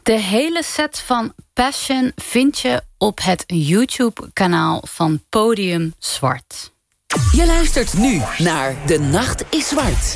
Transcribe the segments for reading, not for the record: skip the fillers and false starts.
De hele set van Passion vind je op het YouTube-kanaal van Podium Zwart. Je luistert nu naar De Nacht is Zwart.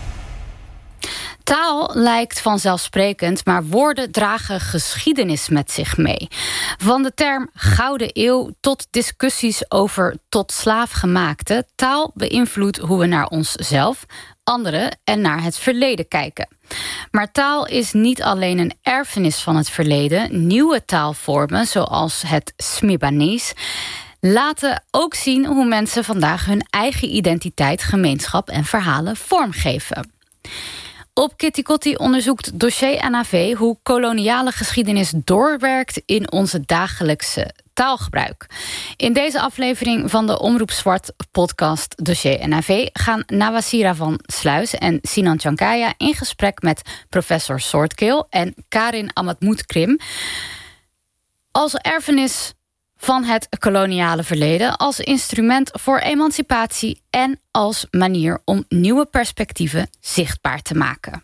Taal lijkt vanzelfsprekend, maar woorden dragen geschiedenis met zich mee. Van de term Gouden Eeuw tot discussies over tot slaafgemaakte. Taal beïnvloedt hoe we naar onszelf, anderen en naar het verleden kijken. Maar taal is niet alleen een erfenis van het verleden. Nieuwe taalvormen, zoals het Smibanese, laten ook zien hoe mensen vandaag hun eigen identiteit, gemeenschap en verhalen vormgeven. Op Kitty Kotti onderzoekt dossier NAV hoe koloniale geschiedenis doorwerkt in onze dagelijkse taalgebruik. In deze aflevering van de Omroep Zwart podcast Dossier NAV gaan Nawasira van Sluis en Sinan Chankaya in gesprek met professor Soortkeel en Karin Amatmout-Krim als erfenis van het koloniale verleden, als instrument voor emancipatie en als manier om nieuwe perspectieven zichtbaar te maken.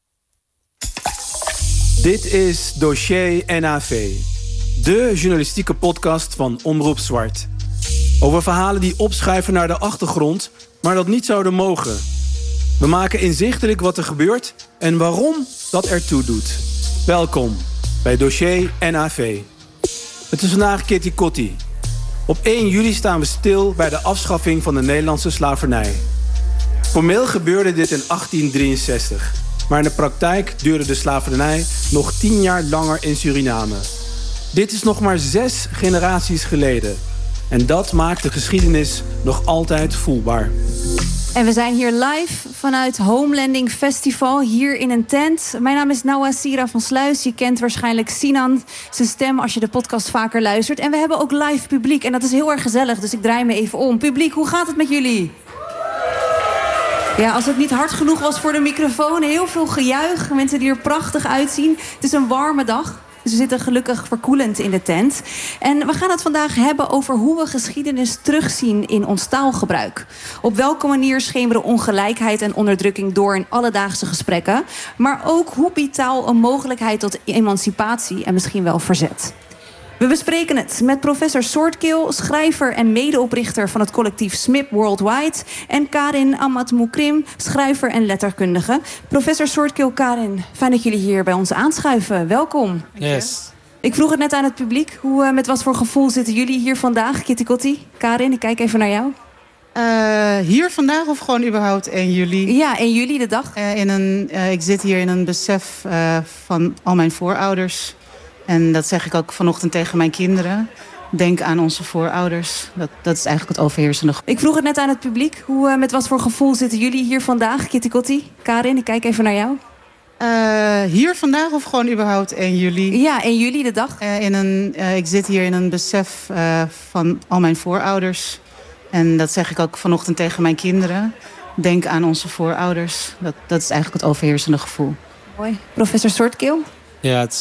Dit is Dossier NAV, de journalistieke podcast van Omroep Zwart. Over verhalen die opschuiven naar de achtergrond, maar dat niet zouden mogen. We maken inzichtelijk wat er gebeurt en waarom dat ertoe doet. Welkom bij Dossier NAV. Het is vandaag Kitty Kotti. Op 1 juli staan we stil bij de afschaffing van de Nederlandse slavernij. Formeel gebeurde dit in 1863. Maar in de praktijk duurde de slavernij nog 10 jaar langer in Suriname. Dit is nog maar 6 generaties geleden. En dat maakt de geschiedenis nog altijd voelbaar. En we zijn hier live vanuit Homelanding Festival, hier in een tent. Mijn naam is Nawasira van Sluis. Je kent waarschijnlijk Sinan, zijn stem, als je de podcast vaker luistert. En we hebben ook live publiek en dat is heel erg gezellig, dus ik draai me even om. Publiek, hoe gaat het met jullie? Ja, als het niet hard genoeg was voor de microfoon, heel veel gejuich. Mensen die er prachtig uitzien. Het is een warme dag. Dus we zitten gelukkig verkoelend in de tent. En we gaan het vandaag hebben over hoe we geschiedenis terugzien in ons taalgebruik. Op welke manier schemeren ongelijkheid en onderdrukking door in alledaagse gesprekken. Maar ook hoe biedt taal een mogelijkheid tot emancipatie en misschien wel verzet. We bespreken het met professor Soortkeel, schrijver en medeoprichter van het collectief SMIP Worldwide, en Karin Amatmout-Krim, schrijver en letterkundige. Professor Soortkeel, Karin, fijn dat jullie hier bij ons aanschuiven. Welkom. Yes. Ik vroeg het net aan het publiek. Met wat voor gevoel zitten jullie hier vandaag, Kitty Kotti? Karin, ik kijk even naar jou. Hier vandaag of gewoon überhaupt 1 juli? Ja, 1 juli, de dag. Ik zit hier in een besef van al mijn voorouders. En dat zeg ik ook vanochtend tegen mijn kinderen. Denk aan onze voorouders. Dat is eigenlijk het overheersende. Ik vroeg het net aan het publiek. Met wat voor gevoel zitten jullie hier vandaag, Kitty Kotti? Karin, ik kijk even naar jou. Hier vandaag of gewoon überhaupt 1 juli? Ja, 1 juli, de dag. Ik zit hier in een besef van al mijn voorouders. En dat zeg ik ook vanochtend tegen mijn kinderen. Denk aan onze voorouders. Dat is eigenlijk het overheersende gevoel. Mooi. Professor Soortkeel? Ja, het